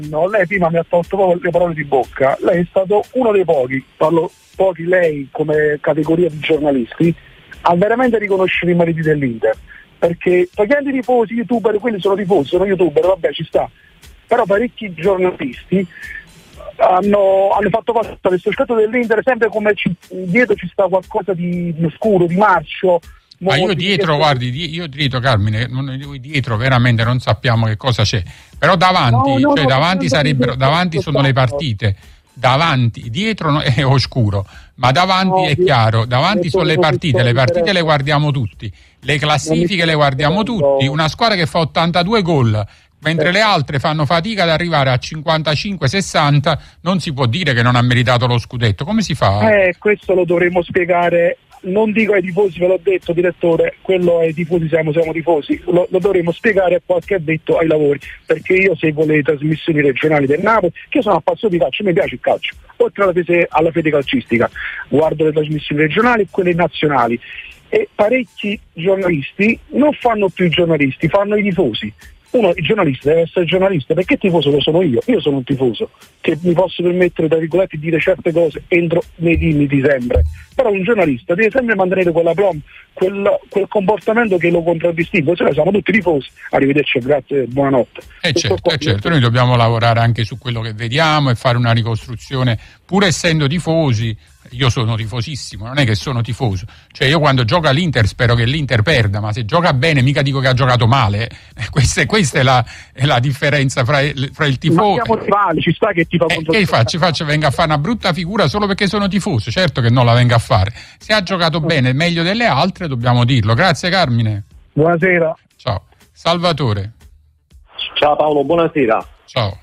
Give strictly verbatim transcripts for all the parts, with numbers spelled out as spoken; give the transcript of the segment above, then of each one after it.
No, lei prima mi ha tolto proprio le parole di bocca. Lei è stato uno dei pochi, parlo pochi lei come categoria di giornalisti, a veramente riconoscere i meriti dell'Inter. Perché togliendo i tifosi, youtuber, quelli sono tifosi, sono youtuber, vabbè ci sta. Però parecchi giornalisti hanno, hanno fatto passare il soscatto dell'Inter sempre come ci, dietro ci sta qualcosa di, di oscuro, di marcio. Ma io dietro, guardi, io dietro Carmine, noi dietro veramente non sappiamo che cosa c'è, però davanti, no, no, cioè no, davanti sarebbero, davanti sono le partite, davanti, dietro è oscuro, ma davanti no, è chiaro, davanti sono le partite, le partite le guardiamo tutti, le classifiche le guardiamo tutti, una squadra che fa ottantadue gol, mentre le altre fanno fatica ad arrivare a cinquantacinque sessanta, non si può dire che non ha meritato lo scudetto, come si fa? Eh, questo lo dovremmo spiegare. Non dico ai tifosi, ve l'ho detto direttore, quello ai tifosi siamo, siamo tifosi, lo, lo dovremo spiegare a qualche addetto ai lavori, perché io seguo le trasmissioni regionali del Napoli, che io sono appassionato di calcio, mi piace il calcio, oltre alla fede, alla fede calcistica, guardo le trasmissioni regionali e quelle nazionali, e parecchi giornalisti non fanno più i giornalisti, fanno i tifosi. Uno, il giornalista deve essere giornalista, perché tifoso lo sono io, io sono un tifoso che mi posso permettere tra virgolette di dire certe cose entro nei limiti sempre, però un giornalista deve sempre mantenere quella plom, quel, quel comportamento che lo contraddistingue, se no siamo tutti tifosi, arrivederci, grazie, buonanotte. E certo, eh certo, noi dobbiamo lavorare anche su quello che vediamo e fare una ricostruzione, pur essendo tifosi. Io sono tifosissimo, non è che sono tifoso, cioè io quando gioca l'Inter spero che l'Inter perda, ma se gioca bene mica dico che ha giocato male, questa, questa è, la, è la differenza fra il, fra il tifoso. Ma siamo rivali, ci sta che ti fa eh, che faccio, faccio venga a fare una brutta figura solo perché sono tifoso, certo che non la venga a fare, se ha giocato bene meglio delle altre dobbiamo dirlo. Grazie Carmine. Buonasera. Ciao. Salvatore. Ciao Paolo, buonasera. Ciao.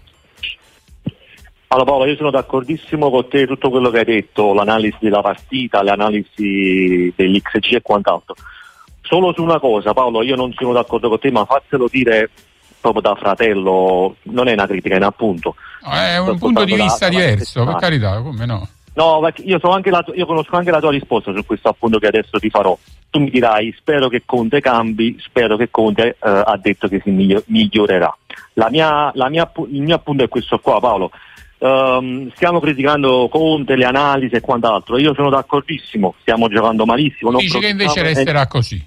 Allora Paolo, io sono d'accordissimo con te tutto quello che hai detto, l'analisi della partita, l'analisi dell'X G e quant'altro. Solo su una cosa Paolo, io non sono d'accordo con te, ma fazzelo dire proprio da fratello, non è una critica, è un appunto. No, è un punto di vista da, diverso, da per carità, come no? No, perché io, so anche la, io conosco anche la tua risposta su questo appunto che adesso ti farò. Tu mi dirai, spero che Conte cambi, spero che Conte eh, ha detto che si miglior- migliorerà. La mia, la mia, il mio appunto è questo qua Paolo. Um, stiamo criticando Conte, le analisi e quant'altro, io sono d'accordissimo, stiamo giocando malissimo. Non dici che invece resterà così?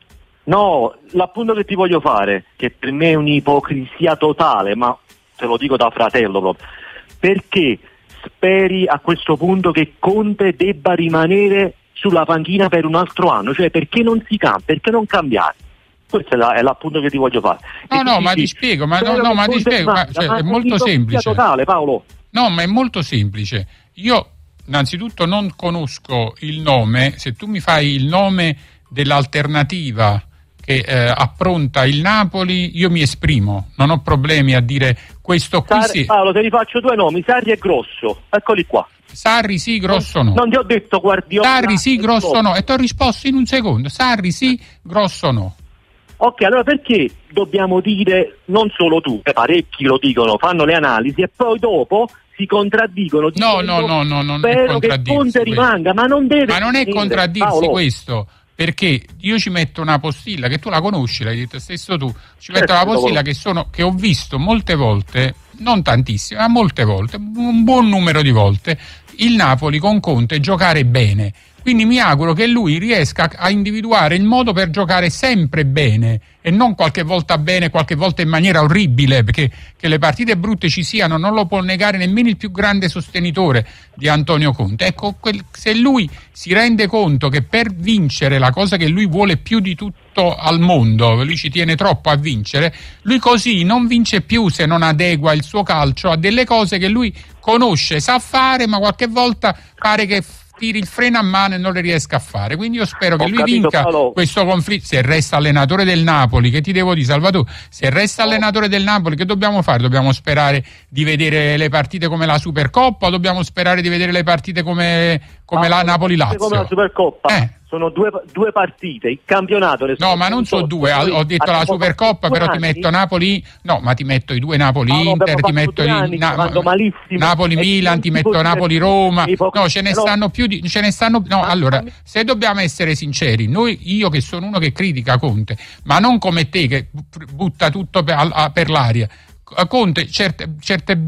No, l'appunto che ti voglio fare, che per me è un'ipocrisia totale, ma te lo dico da fratello proprio, perché speri a questo punto che Conte debba rimanere sulla panchina per un altro anno, cioè perché non si cambia, perché non cambiare? Questo è, la, è l'appunto che ti voglio fare. No, e no, ma ti spiego, ma no, no, ma ti spiego, ma, cioè, è molto semplice. Totale, Paolo. No, ma è molto semplice. Io innanzitutto non conosco il nome, se tu mi fai il nome dell'alternativa che eh, appronta il Napoli, io mi esprimo, non ho problemi a dire questo qui. Sarri, sì. Paolo, te li faccio due nomi, Sarri e Grosso, eccoli qua. Sarri sì, Grosso no. Non ti ho detto Guardiola. Sarri sì, Grosso no, e ti ho risposto in un secondo. Sarri sì, Grosso no. Ok, allora perché dobbiamo dire, non solo tu, parecchi lo dicono, fanno le analisi e poi dopo si contraddicono? No, no, no, no, non è spero che Conte rimanga, ma non deve. Ma non è contraddirsi Paolo. Questo, perché io ci metto una postilla che tu la conosci, l'hai detto stesso tu, ci metto una postilla che, sono, che ho visto molte volte, non tantissime, ma molte volte, un buon numero di volte, il Napoli con Conte giocare bene. Quindi mi auguro che lui riesca a individuare il modo per giocare sempre bene e non qualche volta bene, qualche volta in maniera orribile, perché che le partite brutte ci siano non lo può negare nemmeno il più grande sostenitore di Antonio Conte. Ecco, quel, se lui si rende conto che per vincere la cosa che lui vuole più di tutto al mondo, lui ci tiene troppo a vincere, lui così non vince più se non adegua il suo calcio a delle cose che lui conosce, sa fare, ma qualche volta pare che tiri il freno a mano e non le riesca a fare. Quindi io spero che Ho lui capito, vinca Paolo. questo conflitto. Se resta allenatore del Napoli, che ti devo dire, Salvatore, se resta allenatore del Napoli, che dobbiamo fare? Dobbiamo sperare di vedere le partite come la Supercoppa o dobbiamo sperare di vedere le partite come, come la Napoli-Lazio? Come la Supercoppa. Eh. Sono due, due partite, il campionato le no, ma non sono due, ho detto la Supercoppa, però ti metto Napoli, no, ma ti metto i due Napoli-Inter, ti metto il Na- Napoli-Milan, ti metto Napoli-Roma, no, ce ne stanno più di, ce ne stanno, no, allora, se dobbiamo essere sinceri, noi, io che sono uno che critica Conte, ma non come te che butta tutto per, per l'aria, Conte certe, certe